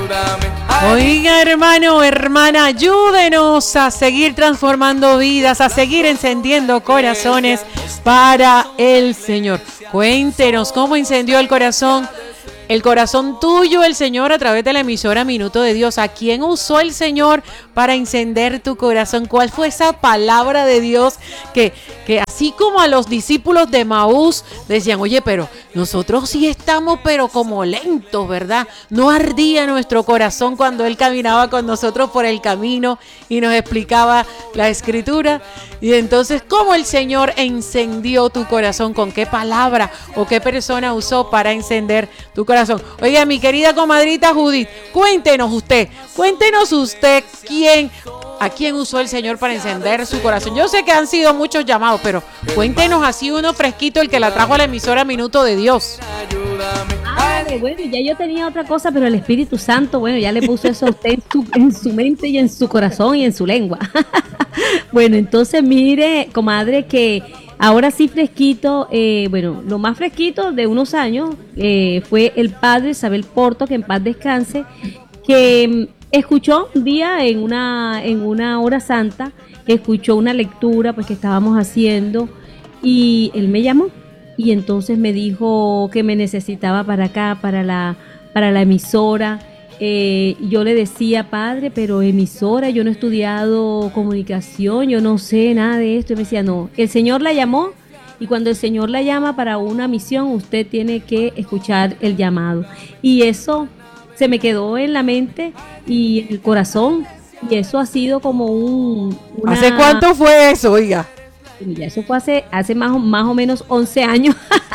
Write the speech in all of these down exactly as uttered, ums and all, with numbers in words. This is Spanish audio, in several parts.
Oiga, hermano, hermana, ayúdenos a seguir transformando vidas, a seguir encendiendo corazones para el Señor. Cuéntenos cómo incendió el corazón, el corazón tuyo, el Señor, a través de la emisora Minuto de Dios. ¿A quién usó el Señor para encender tu corazón? ¿Cuál fue esa palabra de Dios que, que así como a los discípulos de Maús decían, oye, pero nosotros sí estamos, pero como lentos, ¿verdad? No ardía nuestro corazón cuando Él caminaba con nosotros por el camino y nos explicaba la Escritura. Y entonces, ¿cómo el Señor encendió tu corazón? ¿Con qué palabra o qué persona usó para encender tu corazón? Oiga, mi querida comadrita Judith, cuéntenos usted, cuéntenos usted quién, a quién usó el Señor para encender su corazón. Yo sé que han sido muchos llamados, pero cuéntenos así uno fresquito, el que la trajo a la emisora Minuto de Dios. Ah, bueno, ya yo tenía otra cosa, pero el Espíritu Santo, bueno, ya le puso eso a usted en su, en su mente y en su corazón y en su lengua. Bueno, entonces mire, comadre, que ahora sí fresquito, eh, bueno, lo más fresquito de unos años eh, fue el padre Isabel Porto, que en paz descanse, que escuchó un día en una, en una hora santa, escuchó una lectura pues que estábamos haciendo y él me llamó y entonces me dijo que me necesitaba para acá, para la, para la emisora. Eh, yo le decía, padre, pero emisora, yo no he estudiado comunicación, yo no sé nada de esto. Y me decía, no, el Señor la llamó y cuando el Señor la llama para una misión, usted tiene que escuchar el llamado. Y eso se me quedó en la mente y en el corazón y eso ha sido como un... Una... ¿Hace cuánto fue eso, oiga? Ya eso fue hace, hace más, más o menos once años.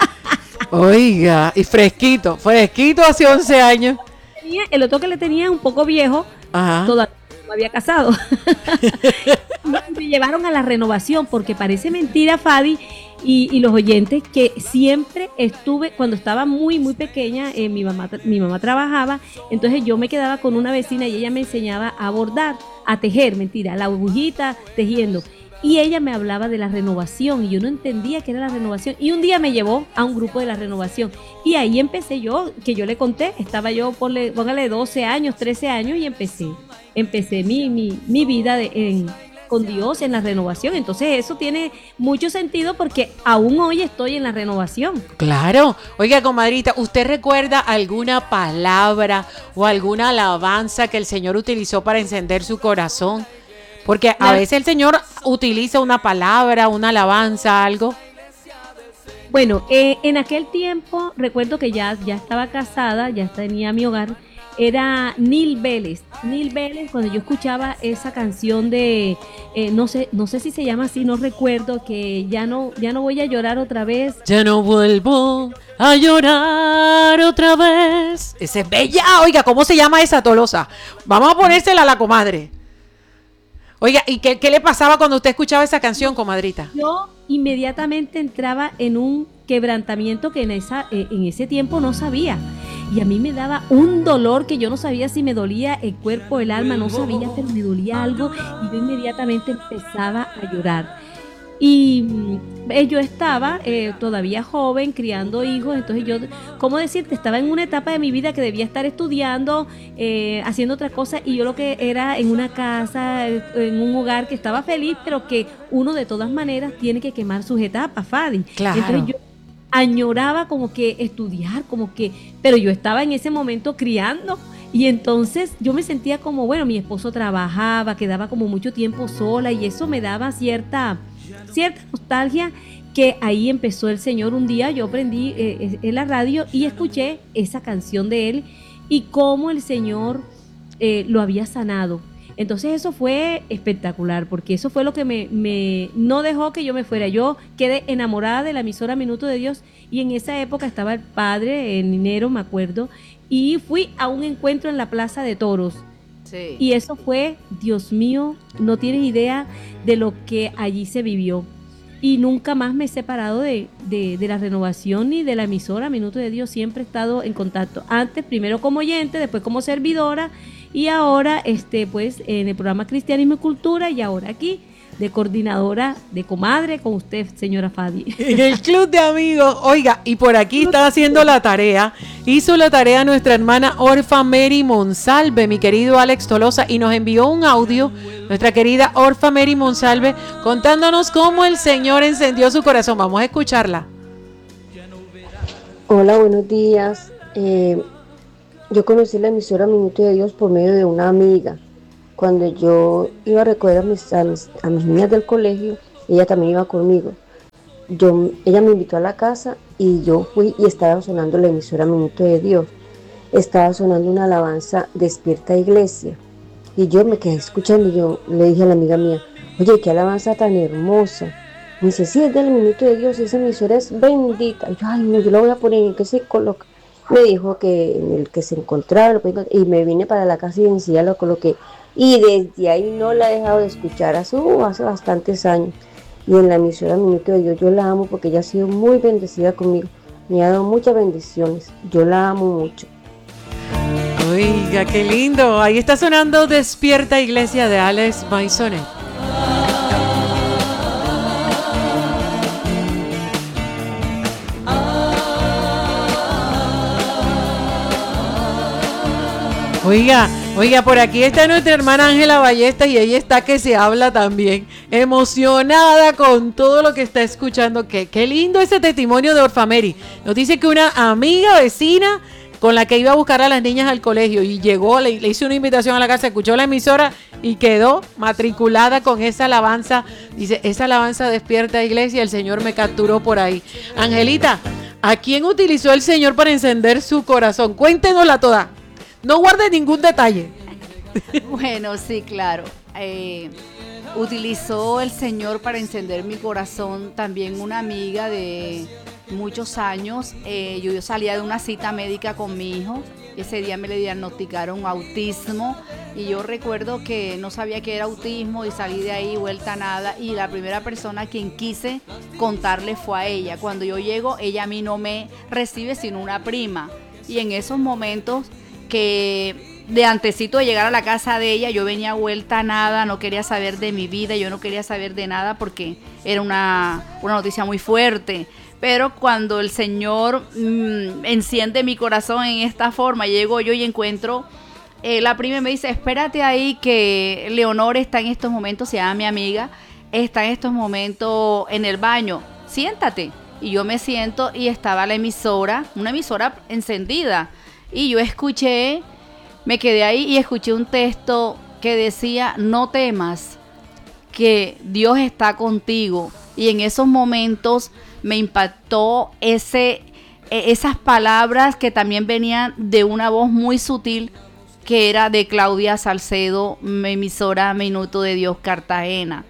Oiga, y fresquito, fresquito hace once años. El otro que le tenía un poco viejo, ajá, todavía no había casado. Me llevaron a la renovación porque parece mentira, Fadi, y, y los oyentes, que siempre estuve, cuando estaba muy, muy pequeña, eh, mi mamá, mi mamá trabajaba, entonces yo me quedaba con una vecina y ella me enseñaba a bordar, a tejer, mentira, la agujita, tejiendo. Y ella me hablaba de la renovación y yo no entendía qué era la renovación. Y un día me llevó a un grupo de la renovación. Y ahí empecé yo, que yo le conté, estaba yo, ponle, póngale doce años, trece años y empecé. Empecé mi, mi, mi vida de, en, con Dios en la renovación. Entonces eso tiene mucho sentido porque aún hoy estoy en la renovación. Claro. Oiga, comadrita, ¿usted recuerda alguna palabra o alguna alabanza que el Señor utilizó para encender su corazón? Porque a veces el Señor utiliza una palabra, una alabanza, algo. Bueno, eh, en aquel tiempo, recuerdo que ya, ya estaba casada, ya tenía mi hogar, era Nil Vélez. Nil Vélez, cuando yo escuchaba esa canción de, eh, no sé, no sé si se llama así, no recuerdo, que ya no, ya no voy a llorar otra vez. Ya no vuelvo a llorar otra vez. Esa es bella. Oiga, ¿cómo se llama esa, Tolosa? Vamos a ponérsela a la comadre. Oiga, ¿y qué, qué le pasaba cuando usted escuchaba esa canción, comadrita? Yo inmediatamente entraba en un quebrantamiento que en, esa, eh, en ese tiempo no sabía. Y a mí me daba un dolor que yo no sabía si me dolía el cuerpo, el alma, no sabía, pero me dolía algo y yo inmediatamente empezaba a llorar. Y eh, yo estaba eh, todavía joven, criando hijos, entonces yo, ¿cómo decirte? Estaba en una etapa de mi vida que debía estar estudiando, eh, haciendo otras cosas, y yo lo que era en una casa, en un hogar que estaba feliz, pero que uno de todas maneras tiene que quemar sus etapas, Fadi. Claro. Entonces yo añoraba como que estudiar, como que, pero yo estaba en ese momento criando. Y entonces yo me sentía como, bueno, mi esposo trabajaba, quedaba como mucho tiempo sola y eso me daba cierta... cierta nostalgia, que ahí empezó el Señor. Un día yo prendí eh, en la radio y escuché esa canción de él y cómo el Señor eh, lo había sanado. Entonces eso fue espectacular, porque eso fue lo que me, me no dejó que yo me fuera. Yo quedé enamorada de la emisora Minuto de Dios y en esa época estaba el padre en enero, me acuerdo, y fui a un encuentro en la Plaza de Toros. Sí. Y eso fue, Dios mío, no tienes idea de lo que allí se vivió. Y nunca más me he separado de, de, de la renovación ni de la emisora Minuto de Dios. Siempre he estado en contacto. Antes, primero como oyente, después como servidora y ahora, este, pues, en el programa Cristianismo y Cultura y ahora aquí de coordinadora, de comadre con usted, señora Fadi. En el club de amigos, oiga, y por aquí está haciendo la tarea, hizo la tarea nuestra hermana Orfa Mary Monsalve, mi querido Alex Tolosa, y nos envió un audio, nuestra querida Orfa Mary Monsalve, contándonos cómo el Señor encendió su corazón. Vamos a escucharla. Hola, buenos días. Eh, yo conocí la emisora Minuto de Dios por medio de una amiga. Cuando yo iba a recoger a mis, a mis, a mis niñas del colegio, ella también iba conmigo. Yo, ella me invitó a la casa y yo fui y estaba sonando la emisora Minuto de Dios. Estaba sonando una alabanza Despierta Iglesia. Y yo me quedé escuchando y yo le dije a la amiga mía, oye, qué alabanza tan hermosa. Me dice, sí, es del Minuto de Dios, esa emisora es bendita. Y yo, ay, no, yo la voy a poner en que se coloca. Me dijo que en el que se encontraba, y me vine para la casa y enseguida lo coloqué. Y desde ahí no la he dejado de escuchar, hace, uh, hace bastantes años. Y en la emisora Minuto de Dios yo la amo porque ella ha sido muy bendecida conmigo. Me ha dado muchas bendiciones. Yo la amo mucho. Oiga, qué lindo. Ahí está sonando Despierta Iglesia de Alex Maisonet. Oiga, oiga, por aquí está nuestra hermana Ángela Ballesta y ella está que se habla también, emocionada con todo lo que está escuchando. Qué, qué lindo ese testimonio de Orfa Mary. Nos dice que una amiga vecina con la que iba a buscar a las niñas al colegio y llegó, le, le hizo una invitación a la casa, escuchó la emisora y quedó matriculada con esa alabanza. Dice, esa alabanza Despierta Iglesia, el Señor me capturó por ahí. Angelita, ¿a quién utilizó el Señor para encender su corazón? Cuéntenosla toda. No guarde ningún detalle. Bueno, sí, claro. Eh, utilizó el Señor para encender mi corazón también una amiga de muchos años. Eh, yo, yo salía de una cita médica con mi hijo. Ese día me le diagnosticaron autismo y yo recuerdo que no sabía qué era autismo y salí de ahí vuelta a nada, y la primera persona a quien quise contarle fue a ella. Cuando yo llego, ella a mí no me recibe sino una prima, y en esos momentos que de antesito de llegar a la casa de ella, yo venía vuelta a nada, no quería saber de mi vida, yo no quería saber de nada porque era una, una noticia muy fuerte. Pero cuando el Señor mmm, enciende mi corazón en esta forma, llego yo y encuentro, eh, la prima me dice, espérate ahí que Leonor está en estos momentos, se llama mi amiga, está en estos momentos en el baño, siéntate. Y yo me siento y estaba la emisora, una emisora encendida. Y yo escuché, me quedé ahí y escuché un texto que decía, no temas, que Dios está contigo. Y en esos momentos me impactó ese, esas palabras que también venían de una voz muy sutil, que era de Claudia Salcedo, emisora Minuto de Dios Cartagena.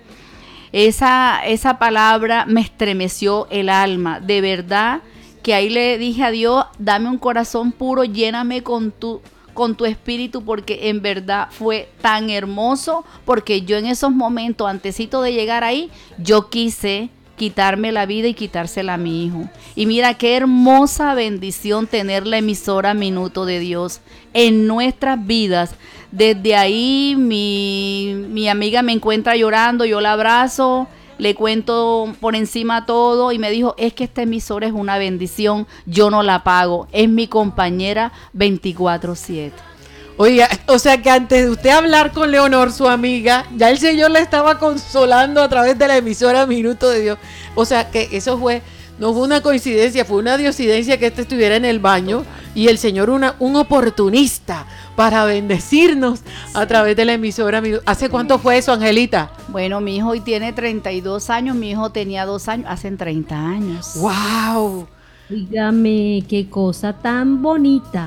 Esa, esa palabra me estremeció el alma, de verdad, que ahí le dije a Dios, dame un corazón puro, lléname con tu, con tu espíritu, porque en verdad fue tan hermoso, porque yo en esos momentos, antesito de llegar ahí, yo quise quitarme la vida y quitársela a mi hijo. Y mira qué hermosa bendición tener la emisora Minuto de Dios en nuestras vidas. Desde ahí mi, mi amiga me encuentra llorando, yo la abrazo, le cuento por encima todo y me dijo, es que esta emisora es una bendición, yo no la pago, es mi compañera veinticuatro siete. Oiga, o sea que antes de usted hablar con Leonor, su amiga, ya el Señor la estaba consolando a través de la emisora Minuto de Dios. O sea que eso fue, no fue una coincidencia, fue una diosidencia que este estuviera en el baño y el Señor una, un oportunista para bendecirnos a través de la emisora. ¿Hace cuánto fue eso, Angelita? Bueno, mi hijo hoy tiene treinta y dos años, mi hijo tenía dos años, hace treinta años. ¡Wow! Dígame, qué cosa tan bonita.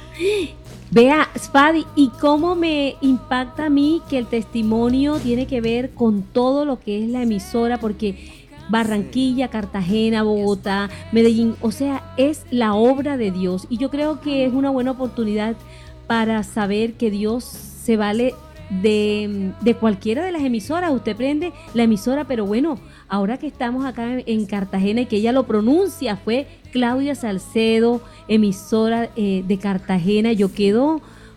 Vea, Fadi, y cómo me impacta a mí que el testimonio tiene que ver con todo lo que es la emisora, porque Barranquilla, Cartagena, Bogotá, Medellín, o sea, es la obra de Dios. Y yo creo que es una buena oportunidad para saber que Dios se vale de, de cualquiera de las emisoras. Usted prende la emisora, pero bueno, ahora que estamos acá en Cartagena y que ella lo pronuncia, fue Claudia Salcedo, emisora eh, de Cartagena. Yo quedo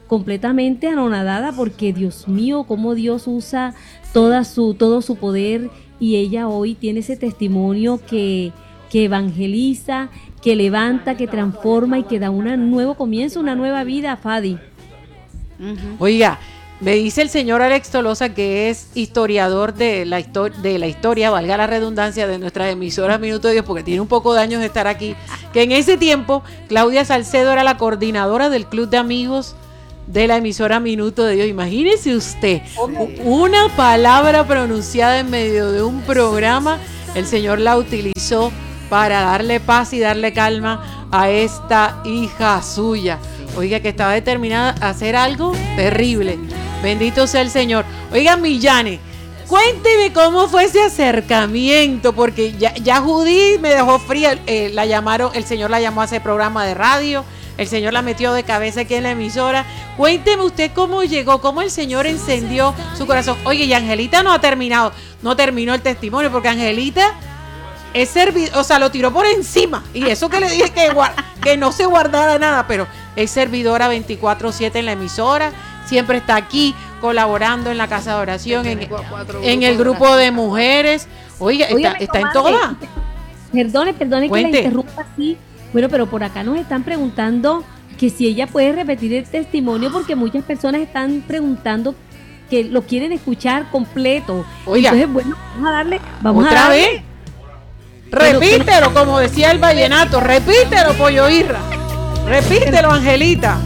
completamente anonadada porque Dios mío, cómo Dios usa toda su, todo su poder, y ella hoy tiene ese testimonio que, que evangeliza, que levanta, que transforma y que da un nuevo comienzo, una nueva vida a Fadi. Uh-huh. Oiga, me dice el señor Alex Tolosa, que es historiador de la, histor- de la historia, valga la redundancia, de nuestras emisoras Minuto de Dios, porque tiene un poco de años de estar aquí, que en ese tiempo Claudia Salcedo era la coordinadora del club de amigos de la emisora Minuto de Dios. Imagínese usted, una palabra pronunciada en medio de un programa, el Señor la utilizó para darle paz y darle calma a esta hija suya. Oiga, que estaba determinada a hacer algo terrible. Bendito sea el Señor. Oiga, Millane, cuénteme cómo fue ese acercamiento, porque ya, ya Judy me dejó fría. Eh, la llamaron, el Señor la llamó a ese programa de radio. El Señor la metió de cabeza aquí en la emisora. Cuénteme usted cómo llegó, cómo el Señor encendió su corazón. Oye, y Angelita no ha terminado, no terminó el testimonio, porque Angelita es servidora, o sea, lo tiró por encima. Y eso que le dije que, que no se guardara nada, pero es servidora veinticuatro siete en la emisora. Siempre está aquí colaborando en la casa de oración, en, en el grupo de mujeres. Oiga, está, está en todas. Perdone, perdone que la interrumpa así. Bueno, pero por acá nos están preguntando que si ella puede repetir el testimonio, porque muchas personas están preguntando que lo quieren escuchar completo. Oiga, entonces, bueno, vamos a darle, vamos otra a darle. vez. Repítelo, como decía el vallenato, repítelo, Pollo Irra. Repítelo, Angelita.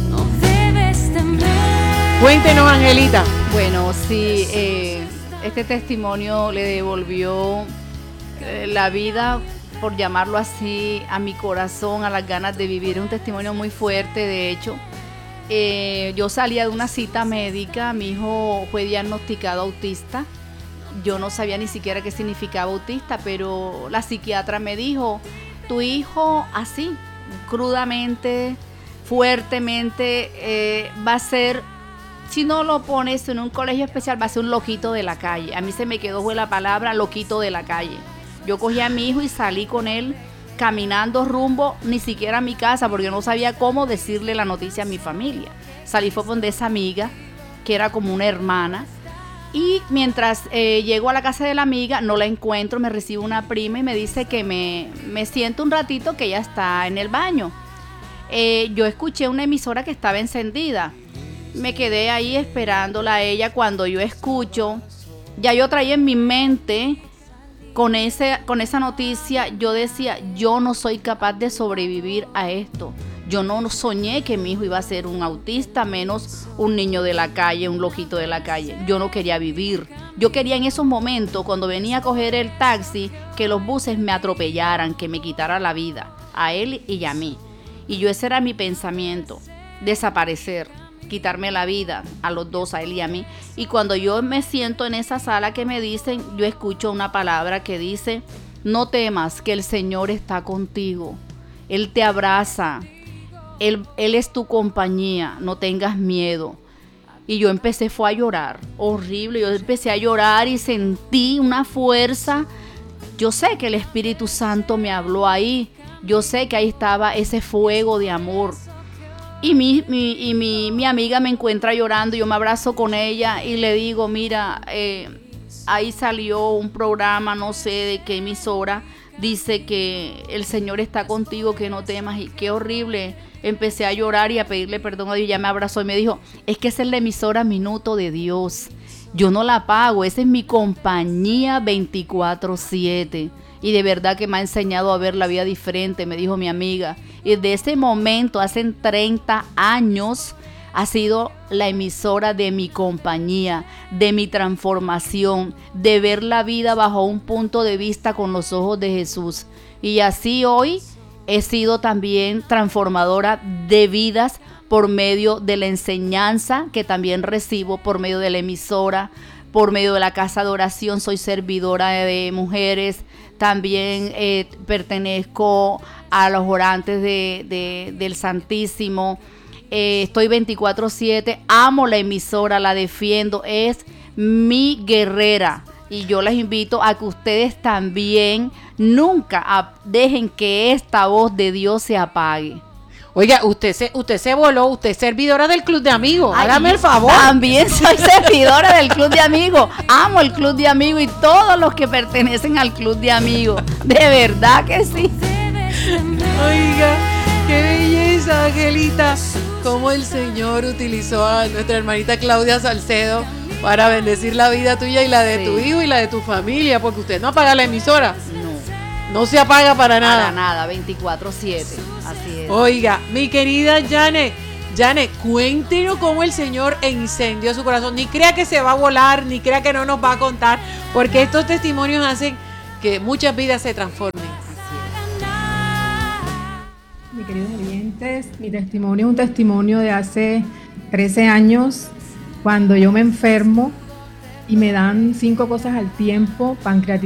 Cuéntenos, Angelita. Bueno, sí, eh, este testimonio le devolvió eh, la vida, por llamarlo así, a mi corazón, a las ganas de vivir. Un testimonio muy fuerte, de hecho. Eh, yo salía de una cita médica, mi hijo fue diagnosticado autista. Yo no sabía ni siquiera qué significaba autista, pero la psiquiatra me dijo, tu hijo así, crudamente, fuertemente, eh, va a ser, si no lo pones en un colegio especial, va a ser un loquito de la calle. A mí se me quedó fue la palabra loquito de la calle. Yo cogí a mi hijo y salí con él caminando rumbo ni siquiera a mi casa, porque no sabía cómo decirle la noticia a mi familia. Salí fue donde esa amiga, que era como una hermana, y mientras eh, llego a la casa de la amiga, no la encuentro, me recibe una prima y me dice que me, me siento un ratito, que ella está en el baño. Eh, yo escuché una emisora que estaba encendida. Me quedé ahí esperándola a ella. Cuando yo escucho, ya yo traía en mi mente con, ese, con esa noticia, yo decía, yo no soy capaz de sobrevivir a esto. Yo no soñé que mi hijo iba a ser un autista, menos un niño de la calle, un loquito de la calle. Yo no quería vivir. Yo quería en esos momentos, cuando venía a coger el taxi, que los buses me atropellaran, que me quitaran la vida, a él y a mí. Y yo ese era mi pensamiento, desaparecer, quitarme la vida a los dos, a él y a mí. Y cuando yo me siento en esa sala que me dicen, yo escucho una palabra que dice, no temas, que el Señor está contigo. Él te abraza. Él, él es tu compañía, no tengas miedo. Y yo empecé fue a llorar, horrible, yo empecé a llorar y sentí una fuerza. Yo sé que el Espíritu Santo me habló ahí, yo sé que ahí estaba ese fuego de amor. Y mi, mi, y mi, mi amiga me encuentra llorando, yo me abrazo con ella y le digo, mira, eh, ahí salió un programa, no sé de qué emisora, dice que el Señor está contigo, que no temas, y qué horrible. Empecé a llorar y a pedirle perdón a Dios. Ya me abrazó y me dijo, es que esa es la emisora Minuto de Dios. Yo no la pago, esa es mi compañía veinticuatro siete. Y de verdad que me ha enseñado a ver la vida diferente, me dijo mi amiga. Y desde ese momento, hace treinta años, ha sido la emisora de mi compañía, de mi transformación, de ver la vida bajo un punto de vista con los ojos de Jesús. Y así hoy he sido también transformadora de vidas por medio de la enseñanza que también recibo por medio de la emisora, por medio de la casa de oración. Soy servidora de mujeres, también eh, pertenezco a los orantes de, de, del Santísimo. Eh, estoy veinticuatro siete, amo la emisora, la defiendo, es mi guerrera. Y yo les invito a que ustedes también nunca dejen que esta voz de Dios se apague. Oiga, usted se, usted se voló, usted es servidora del club de amigos, Ay, hágame el favor. También soy servidora del club de amigos. Amo el club de amigos y todos los que pertenecen al club de amigos. De verdad que sí. Oiga, qué belleza, Angelita. Cómo el Señor utilizó a nuestra hermanita Claudia Salcedo para bendecir la vida tuya y la de Sí. tu hijo y la de tu familia, porque usted no apaga la emisora. No, No se apaga para nada. para nada, veinticuatro siete. Así es. Oiga, mi querida Janet, Janet, cuéntenos cómo el Señor encendió su corazón. Ni crea que se va a volar, ni crea que no nos va a contar, porque estos testimonios hacen que muchas vidas se transformen. Mis queridos oyentes, mi testimonio es un testimonio de hace trece años, cuando yo me enfermo y me dan cinco cosas al tiempo: pancreatitis